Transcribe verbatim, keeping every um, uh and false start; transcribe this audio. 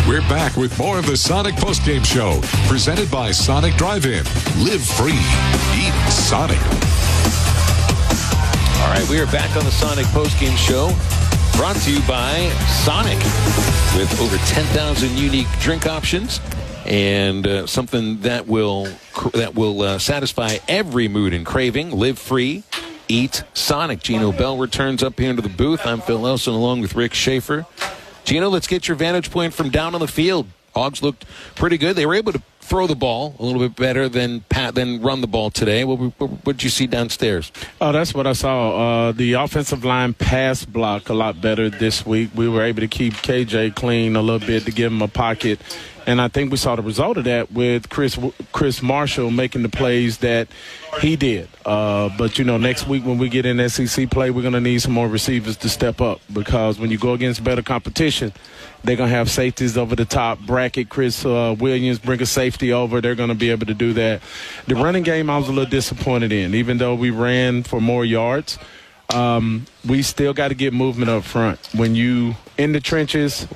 We're back with more of the Sonic Postgame Show, presented by Sonic Drive-In. Live free. Eat Sonic. All right, we are back on the Sonic Postgame Show, brought to you by Sonic, with over ten thousand unique drink options and uh, something that will that will uh, satisfy every mood and craving. Live free. Eat Sonic. Gino Bell returns up here into the booth. I'm Phil Nelson along with Rick Schaefer. Gino, let's get your vantage point from down on the field. Hogs looked pretty good. They were able to throw the ball a little bit better than pat than run the ball today. What, what, what did you see downstairs? Oh, that's what I saw. Uh, the offensive line pass block a lot better this week. We were able to keep K J clean a little bit to give him a pocket. And I think we saw the result of that with Chris Chris Marshall making the plays that he did. Uh, but, you know, next week when we get in S E C play, we're going to need some more receivers to step up, because when you go against better competition, they're going to have safeties over the top. Bracket, Chris uh, Williams, bring a safety over. They're going to be able to do that. The running game I was a little disappointed in. Even though we ran for more yards, um, we still got to get movement up front. When you in the trenches,